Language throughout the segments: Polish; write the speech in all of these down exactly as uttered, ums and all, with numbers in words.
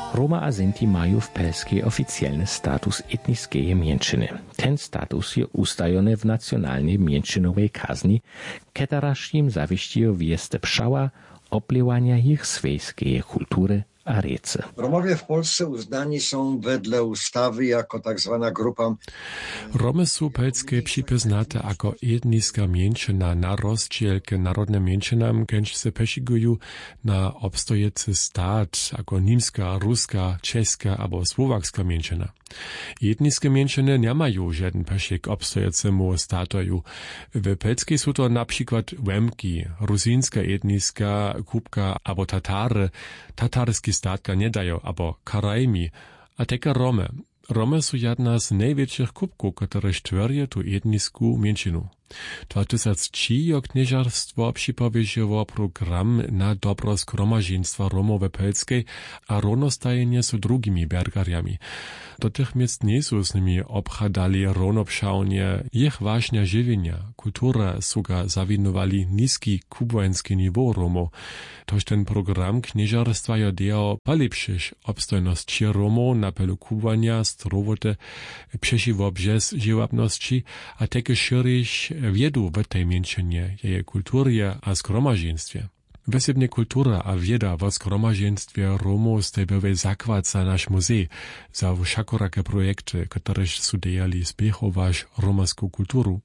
Roma a Sinti mają w Pelskiej oficjalny status etniskiej mniejszyny. Ten status jest ustalony w nacjonalnej mniejszynowej kazni, któraż im zawieściło wieste pszała oplewania ich swojskiej kultury a rece. Romowie w Polsce uznani są wedle ustawy jako tak zwana grupa. Romy są pelskie przypoznate jako etniska mniejszyna na rozdziel k narodnym mniejszynam, kęż se pesigują na obstojecy stat jako niemska, ruska, czeska albo słowacka mniejszyna. Etniskie mniejszyny nie mają żaden pesik obstojecemu statoju. W Pelskiej są to na przykład Łemki, rusińska etniska, Kubka albo Tatary. Tatarski statka nie dają, albo Karajmi, a teka Romy. Romy są jedna z największych kubków, które stworzą tu etniską mniejszynę. dwa tysiące trzy knieżarstwo przypowieziło program na dobro zgromadzeństwa Romów w Pelskiej, a równostajenie z drugimi bergariami. Do tych miejsc nie są z nimi obchadali równoprzątnie ich ważne żywienia. Kultura suga zawinowali niski kubański niwo Romów. Toż ten program knieżarstwa jodeo polepszyć obstojność Romów na pelu kubania, strowote, przesiwo brzez żywabności, a takie szerzyć wiedu w tej mniejszynie, jej kulturze a zgromadzeństwie. Wesebnie kultura a wieda w zgromadzeństwie Romów stejbyły zakład za nasz muzej, za wszakorakie projekty, które są dejali zbiechować romaską kulturu.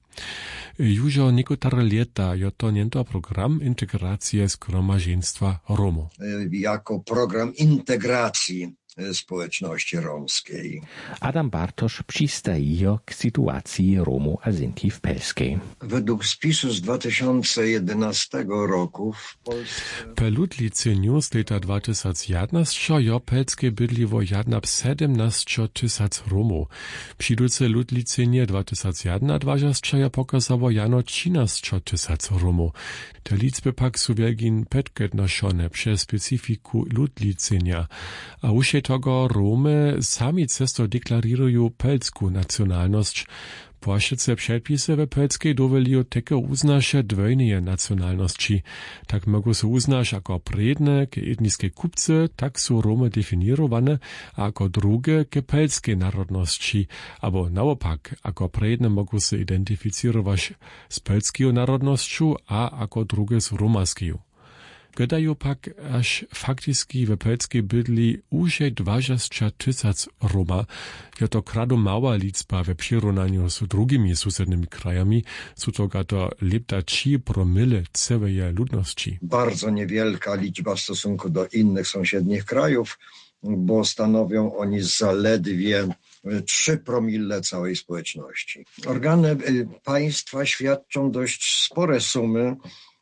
Już niektóre lata jest to niento program integracji zgromadzeństwa Romów. Jako program integracji społeczności romskiej. Adam Bartosz przystaje k sytuacji Romów a Sinti w Pelskiej. Według spisu z dwa tysiące jedenastego roku w Polsce... Po ludliceniu z lata dwa tysiące jedenaście jo Pelskiej bydliło jednak siedemnaście tysięcy Romów. Przyduce ludlicenie dwa tysiące jedenaście jo pokazało jano trzynaście tysięcy Romów. Te liczby pak są wielgin petkednoszone przez specyfiku ludlicenia, a usie tego Romy sami cesto deklarują pelską nacjonalność. Płaszczyce przepisy w Pelskiej dowoliją takie uznasze dwojnej nacjonalności. Tak mogą się uznać jako predne k etniskie kupce, tak są Romy definiowane jako drugie k pelskiej narodności, albo naopak, jako predne mogą się identyfikować z pelską narodnością, a jako drugie z romaską. Gdydają pak aż faktycznie w Pelskiej bydli uże dwadzieścia tysięcy Roma, je to krado mała liczba w przyrównaniu z drugimi sąsiednimi krajami, są to gato lepta trzy promile całej ludności. Bardzo niewielka liczba w stosunku do innych sąsiednich krajów, bo stanowią oni zaledwie trzy promile całej społeczności. Organy państwa świadczą dość spore sumy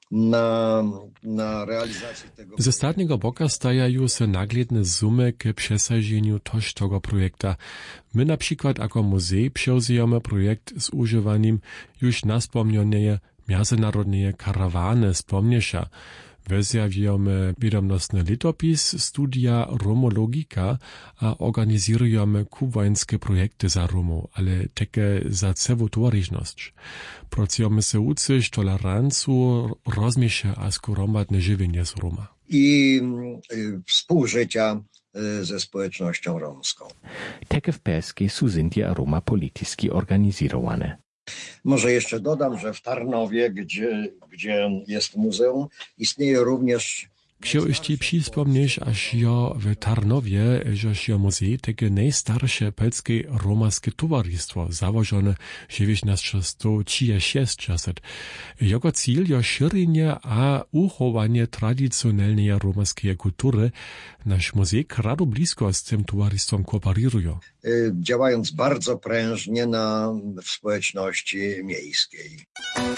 na, na realizację tego. Z ostatniego boka stajają się nagledne sumy k przesażeniu toż tego projekta. My na przykład jako muzej przeuzjemy projekt z używaniem już naspomnianej międzynarodnej karawany spomniesza. Wezjawiamy wiadomostny litopis, studia romologika, a organizujemy kubańskie projekty za Romów, ale takie za całą towarzyczność. Pracujemy się uczyć tolerancję, rozmiesze a skoromadne żywienie z Roma. I y, współżycia y, ze społecznością romską. Takie w Pelskiej są Sinti a Roma politycznie organizowane. Może jeszcze dodam, że w Tarnowie, gdzie, gdzie jest muzeum, istnieje również... Chciałeś przypomnieć, aż jo w Tarnowie, że jo muzej, takie najstarsze pelskie romaskie towarzystwo, założone w dziewiętnaście trzydzieści. Jego cel jo szerzenie a uchowanie tradycjonalnej romaskiej kultury. Nasz muzej krado blisko z tym towarzystwem kooperuje. Działając bardzo prężnie na, w społeczności miejskiej.